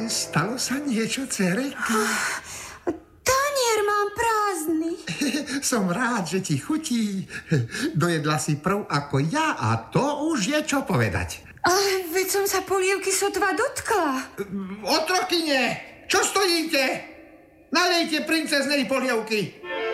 Stalo sa niečo, dcérenka? Tanier mám prázdny. Som rád, že ti chutí. Dojedla si prv ako ja a to už je čo povedať. Ale veď som sa polievky sotva dotkla. Otrokyne, čo stojíte? Nalejte princeznej polievky.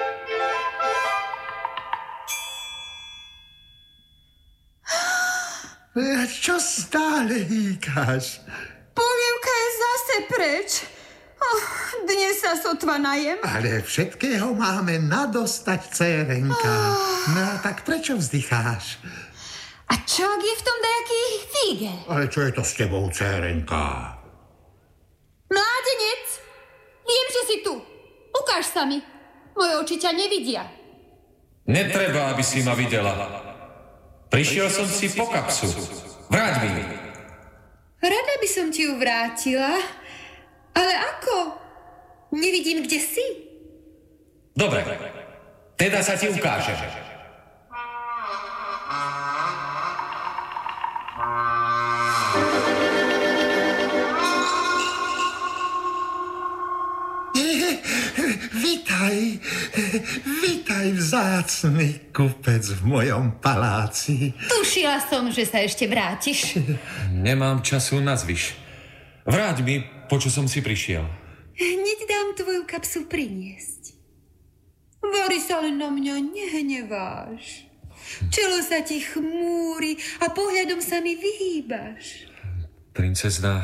Čo stále hýkaš? Polievka je zase preč. Dnes sa sotva najem. Ale všetkého máme nadostať, dcérenka. No tak prečo vzdycháš? A čo, ak je v tom dajaký fígel? Ale čo je to s tebou, dcérenka? Mládenec, viem, že si tu. Ukáž sa mi. Moje oči ťa nevidia. Netreba, aby si ma videla. Prišiel som si po kapsu. Vráť mi. Rada by som ti ju vrátila, ale ako? Nevidím, kde si. Dobre, teda sa ti ukážem. Vítaj, vzácny kupec v mojom paláci. Tušila som, že sa ešte vrátiš. Nemám času na zvyš. Vráť mi, po čo som si prišiel. Hneď dám tvoju kapsu priniesť. Vary sa len na mňa nehneváš. Čelo sa ti chmúri a pohľadom sa mi vyhýbaš. Princezna,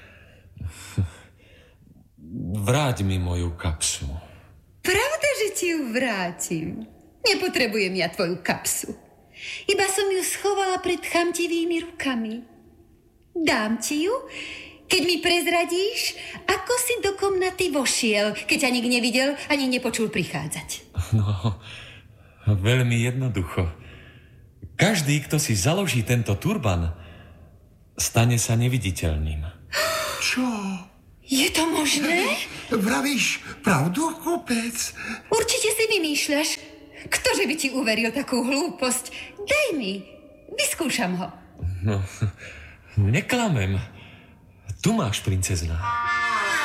vráť mi moju kapsu. Pravda, že ti ju vrátim. Nepotrebujem ja tvoju kapsu. Iba som ju schovala pred chamtivými rukami. Dám ti ju, keď mi prezradíš, ako si do komnaty vošiel, keď ťa nik nevidel ani nepočul prichádzať. No, veľmi jednoducho. Každý, kto si založí tento turban, stane sa neviditeľným. Čo? Je to možné? Vravíš pravdu, kupec? Určite si vymýšľaš. Ktože by ti uveril takú hlúposť? Daj mi, vyskúšam ho. No, neklamem. Tu máš, princezna.